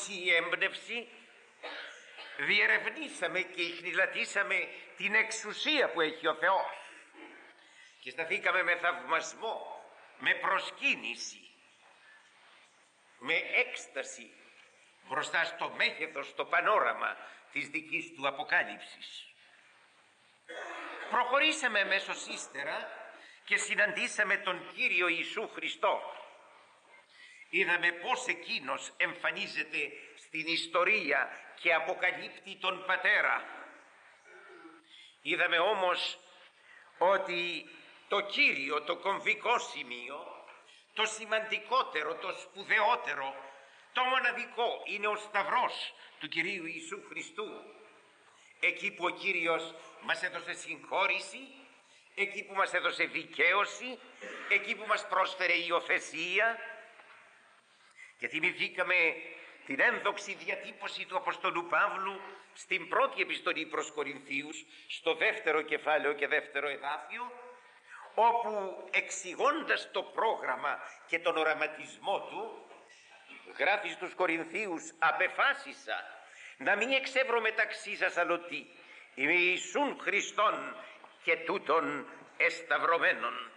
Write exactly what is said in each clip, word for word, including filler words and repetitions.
η έμπνευση, διερευνήσαμε και ιχνηλατήσαμε την εξουσία που έχει ο Θεός και σταθήκαμε με θαυμασμό, με προσκύνηση, με έκσταση μπροστά στο μέγεθος, στο πανόραμα της δικής του αποκάλυψης. Προχωρήσαμε αμέσως ύστερα και συναντήσαμε τον Κύριο Ιησού Χριστό. Είδαμε πως εκείνος εμφανίζεται στην ιστορία και αποκαλύπτει τον Πατέρα. Είδαμε όμως ότι το κύριο, το κομβικό σημείο, το σημαντικότερο, το σπουδαιότερο, το μοναδικό είναι ο Σταυρός του Κυρίου Ιησού Χριστού. Εκεί που ο Κύριος μας έδωσε συγχώρηση, εκεί που μας έδωσε δικαίωση, εκεί που μας πρόσφερε υιοθεσία. Και θυμηθήκαμε την ένδοξη διατύπωση του Αποστολού Παύλου στην πρώτη επιστολή προς Κορινθίους, στο δεύτερο κεφάλαιο και δεύτερο εδάφιο, όπου εξηγώντας το πρόγραμμα και τον οραματισμό του, γράφει στους Κορινθίους: «Απεφάσισα να μην εξεύρω μεταξύ σας αλλοτί, ημί Ιησούν Χριστόν και τούτον εσταυρωμένον».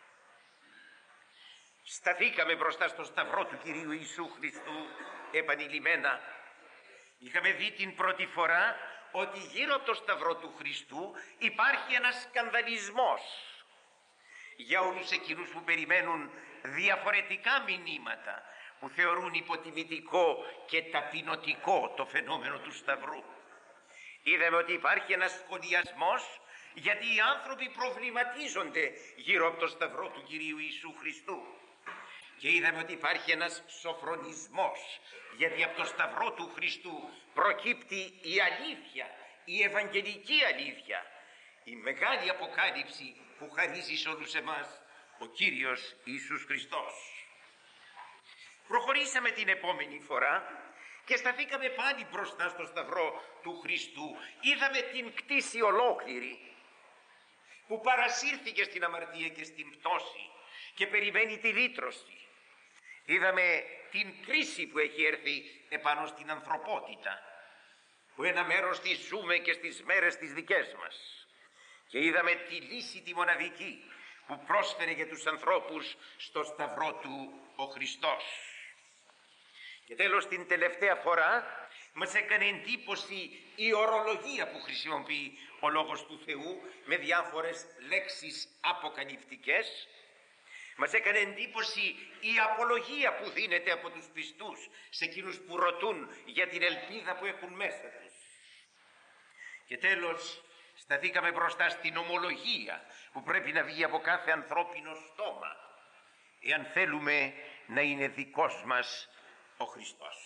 Σταθήκαμε μπροστά στο σταυρό του Κυρίου Ιησού Χριστού επανειλημμένα. Είχαμε δει την πρώτη φορά ότι γύρω από το σταυρό του Χριστού υπάρχει ένας σκανδαλισμός για όλους εκείνους που περιμένουν διαφορετικά μηνύματα, που θεωρούν υποτιμητικό και ταπεινωτικό το φαινόμενο του σταυρού. Είδαμε ότι υπάρχει ένας σχολιασμός, γιατί οι άνθρωποι προβληματίζονται γύρω από το σταυρό του Κυρίου Ιησού Χριστού. Και είδαμε ότι υπάρχει ένας σοφρονισμός, γιατί από το σταυρό του Χριστού προκύπτει η αλήθεια, η ευαγγελική αλήθεια, η μεγάλη αποκάλυψη που χαρίζει σε όλους εμάς ο Κύριος Ιησούς Χριστός. Προχωρήσαμε την επόμενη φορά και σταθήκαμε πάλι μπροστά στο σταυρό του Χριστού. Είδαμε την κτήση ολόκληρη που παρασύρθηκε στην αμαρτία και στην πτώση και περιμένει τη λύτρωση. Είδαμε την κρίση που έχει έρθει επάνω στην ανθρωπότητα, που ένα μέρος τη ζούμε και στις μέρες τις δικές μας. Και είδαμε τη λύση τη μοναδική που πρόσφερε για τους ανθρώπους στο σταυρό του ο Χριστός. Και τέλος, την τελευταία φορά μας έκανε εντύπωση η ορολογία που χρησιμοποιεί ο Λόγος του Θεού με διάφορες λέξεις αποκαλυπτικές. Μας έκανε εντύπωση η απολογία που δίνεται από τους πιστούς σε εκείνους που ρωτούν για την ελπίδα που έχουν μέσα τους. Και τέλος, σταθήκαμε μπροστά στην ομολογία που πρέπει να βγει από κάθε ανθρώπινο στόμα, εάν θέλουμε να είναι δικός μας ο Χριστός.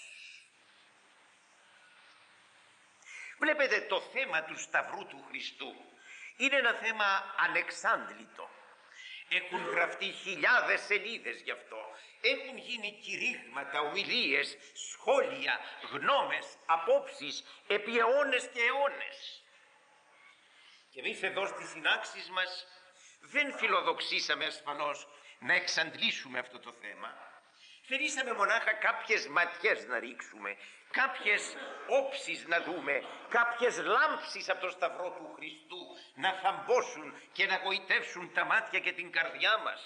Βλέπετε, το θέμα του σταυρού του Χριστού είναι ένα θέμα ανεξάντλητο. Έχουν γραφτεί χιλιάδες σελίδες γι' αυτό. Έχουν γίνει κηρύγματα, ομιλίες, σχόλια, γνώμες, απόψεις επί αιώνες και αιώνες. Και εμείς εδώ στις συνάξεις μας δεν φιλοδοξήσαμε ασφαλώς να εξαντλήσουμε αυτό το θέμα. Θελήσαμε μονάχα κάποιες ματιές να ρίξουμε, κάποιες όψεις να δούμε, κάποιες λάμψεις από το σταυρό του Χριστού να θαμπόσουν και να γοητεύσουν τα μάτια και την καρδιά μας.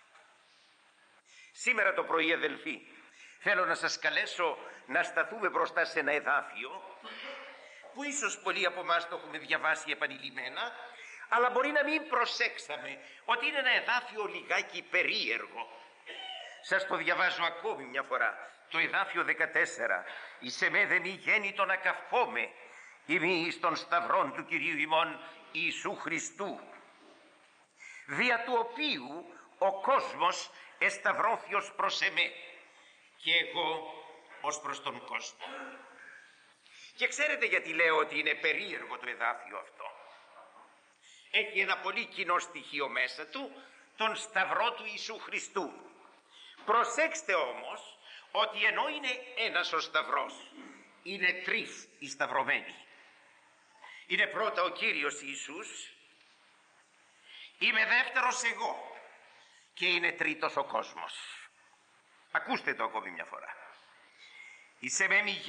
Σήμερα το πρωί, αδελφοί, θέλω να σας καλέσω να σταθούμε μπροστά σε ένα εδάφιο που ίσως πολλοί από εμάς το έχουμε διαβάσει επανειλημμένα, αλλά μπορεί να μην προσέξαμε ότι είναι ένα εδάφιο λιγάκι περίεργο. Σας το διαβάζω ακόμη μια φορά, το εδάφιο δεκατέσσερα. «Εις εμέ δε μη γέννητον να καυχόμαι, ημί εις των σταυρών του Κυρίου ημών Ιησού Χριστού, δια του οποίου ο κόσμος εσταυρώθη ως προς εμέ και εγώ ως προς τον κόσμο». Και ξέρετε γιατί λέω ότι είναι περίεργο το εδάφιο αυτό? Έχει ένα πολύ κοινό στοιχείο μέσα του, τον σταυρό του Ιησού Χριστού. Προσέξτε όμως ότι ενώ είναι ένας ο σταυρός, είναι τρεις οι σταυρωμένοι. Είναι πρώτα ο Κύριος Ιησούς, είμαι δεύτερος εγώ και είναι τρίτος ο κόσμος. Ακούστε το ακόμη μια φορά. «Εις εμέ μη